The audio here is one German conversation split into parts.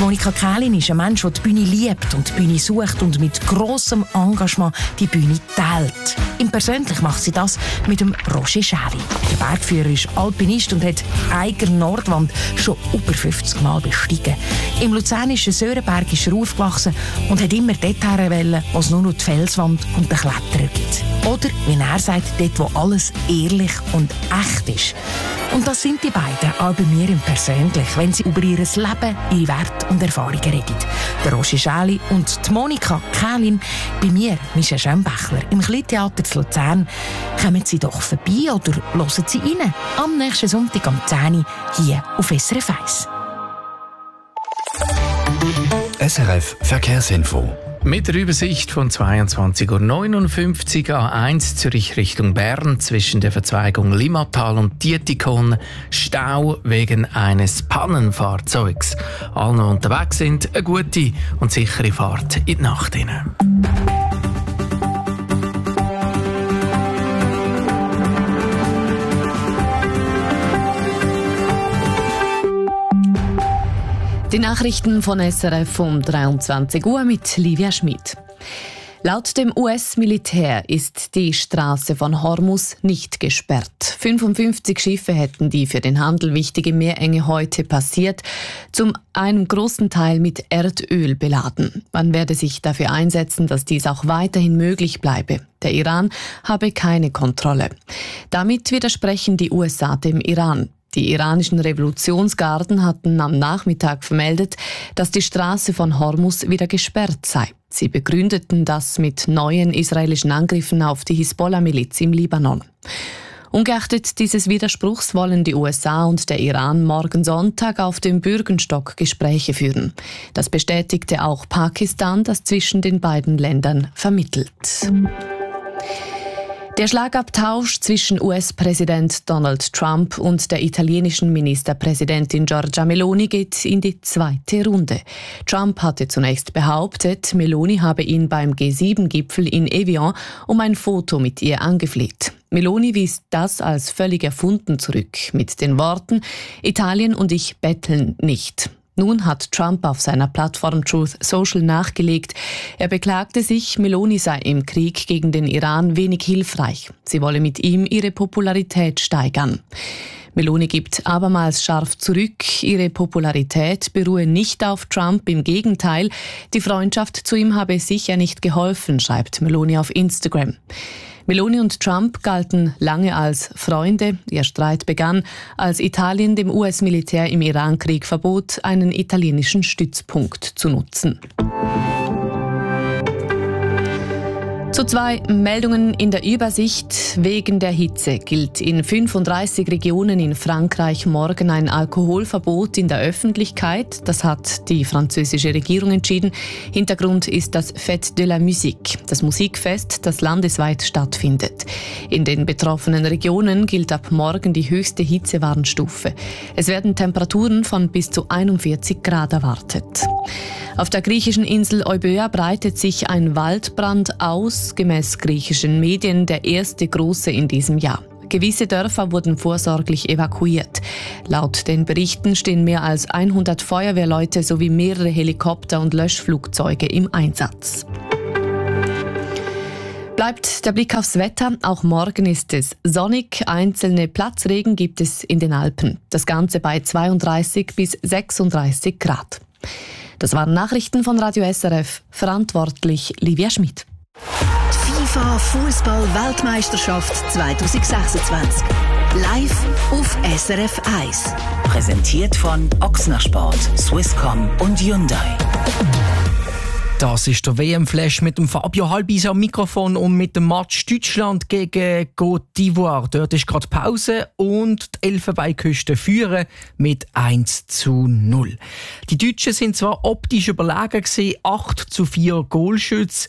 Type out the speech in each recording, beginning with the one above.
Monika Kählin ist ein Mensch, der die Bühne liebt und die Bühne sucht und mit grossem Engagement die Bühne teilt. Persönlich macht sie das mit dem Roger Schäli. Der Bergführer ist Alpinist und hat die eigene Nordwand schon über 50 Mal bestiegen. Im luzernischen Sörenberg ist er aufgewachsen und hat immer dorthin wollen, wo es nur noch die Felswand und den Kletterer gibt. Oder, wie er sagt, dort, wo alles ehrlich und echt ist. Und das sind die beiden, auch bei mir persönlich, wenn sie über ihr Leben, ihre Werte und Erfahrungen reden. Der Roger Schäli und die Monika Kählin, bei mir, Michel Schönbächler, im Kleintheater zu Luzern. Kommen Sie doch vorbei oder hören Sie rein. Am nächsten Sonntag am 10 Uhr hier auf SRF 1. SRF Verkehrsinfo. Mit der Übersicht von 22.59 Uhr A1 Zürich Richtung Bern zwischen der Verzweigung Limmatal und Dietikon Stau wegen eines Pannenfahrzeugs. Alle noch unterwegs sind, eine gute und sichere Fahrt in die Nacht hinein. Die Nachrichten von SRF um 23 Uhr mit Livia Schmid. Laut dem US-Militär ist die Straße von Hormuz nicht gesperrt. 55 Schiffe hätten die für den Handel wichtige Meerenge heute passiert, zum einen großen Teil mit Erdöl beladen. Man werde sich dafür einsetzen, dass dies auch weiterhin möglich bleibe. Der Iran habe keine Kontrolle. Damit widersprechen die USA dem Iran. Die iranischen Revolutionsgarden hatten am Nachmittag vermeldet, dass die Straße von Hormuz wieder gesperrt sei. Sie begründeten das mit neuen israelischen Angriffen auf die Hisbollah-Miliz im Libanon. Ungeachtet dieses Widerspruchs wollen die USA und der Iran morgen Sonntag auf dem Bürgenstock Gespräche führen. Das bestätigte auch Pakistan, das zwischen den beiden Ländern vermittelt. Der Schlagabtausch zwischen US-Präsident Donald Trump und der italienischen Ministerpräsidentin Giorgia Meloni geht in die zweite Runde. Trump hatte zunächst behauptet, Meloni habe ihn beim G7-Gipfel in Evian um ein Foto mit ihr angefleht. Meloni wies das als völlig erfunden zurück, mit den Worten: Italien und ich betteln nicht. Nun hat Trump auf seiner Plattform Truth Social nachgelegt. Er beklagte sich, Meloni sei im Krieg gegen den Iran wenig hilfreich. Sie wolle mit ihm ihre Popularität steigern. Meloni gibt abermals scharf zurück. Ihre Popularität beruhe nicht auf Trump, im Gegenteil. Die Freundschaft zu ihm habe sicher nicht geholfen, schreibt Meloni auf Instagram. Meloni und Trump galten lange als Freunde. Ihr Streit begann, als Italien dem US-Militär im Irankrieg verbot, einen italienischen Stützpunkt zu nutzen. Zu zwei Meldungen in der Übersicht. Wegen der Hitze gilt in 35 Regionen in Frankreich morgen ein Alkoholverbot in der Öffentlichkeit. Das hat die französische Regierung entschieden. Hintergrund ist das Fête de la Musique, das Musikfest, das landesweit stattfindet. In den betroffenen Regionen gilt ab morgen die höchste Hitzewarnstufe. Es werden Temperaturen von bis zu 41 Grad erwartet. Auf der griechischen Insel Euböa breitet sich ein Waldbrand aus, gemäß griechischen Medien der erste große in diesem Jahr. Gewisse Dörfer wurden vorsorglich evakuiert. Laut den Berichten stehen mehr als 100 Feuerwehrleute sowie mehrere Helikopter und Löschflugzeuge im Einsatz. Bleibt der Blick aufs Wetter. Auch morgen ist es sonnig. Einzelne Platzregen gibt es in den Alpen. Das Ganze bei 32 bis 36 Grad. Das waren Nachrichten von Radio SRF. Verantwortlich Livia Schmid. FIFA Fußball-Weltmeisterschaft 2026. Live auf SRF 1. Präsentiert von Ochsner Sport, Swisscom und Hyundai. Das ist der WM-Flash mit dem Fabio Halbis am Mikrofon und mit dem Match Deutschland gegen Côte d'Ivoire. Dort ist gerade Pause und die Elfenbeinküste führen mit 1:0. Die Deutschen sind zwar optisch überlegen gewesen, 8:4 Goalschüsse,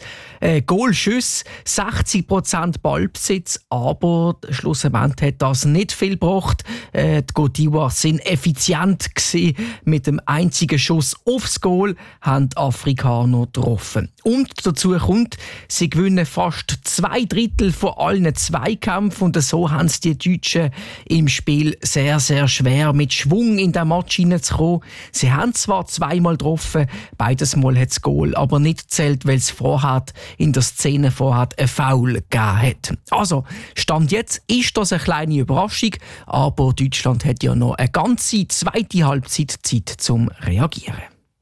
60% Ballbesitz, aber schlussendlich hat das nicht viel gebracht. Die Côte d'Ivoire sind effizient gewesen. Mit dem einzigen Schuss aufs Goal haben die Afrikaner getroffen. Und dazu kommt, sie gewinnen fast 2/3 von allen Zweikämpfen und so haben es die Deutschen im Spiel sehr, sehr schwer, mit Schwung in den Match hineinzukommen. Sie haben zwar zweimal getroffen, beides Mal hat das Goal aber nicht gezählt, weil es in der Szene vorher ein Foul gegeben hat. Also, Stand jetzt ist das eine kleine Überraschung, aber Deutschland hat ja noch eine ganze zweite Halbzeit Zeit zum Reagieren.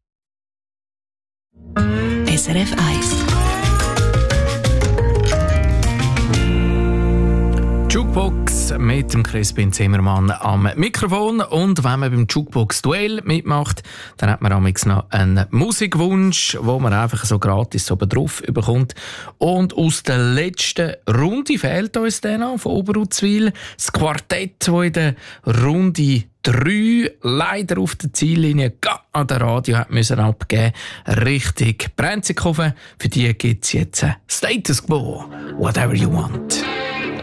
SRF 1 Jukebox mit dem Crispin Zimmermann am Mikrofon. Und wenn man beim Jukebox-Duell mitmacht, dann hat man amigs noch einen Musikwunsch, wo man einfach so gratis oben drauf bekommt. Und aus der letzten Runde fehlt uns der noch von Oberuzwil. Das Quartett, das in der Runde 3 leider auf der Ziellinie an der Radio hat müssen abgeben. Richtig Brenzikofen. Für die gibt es jetzt Status Quo. Whatever you want.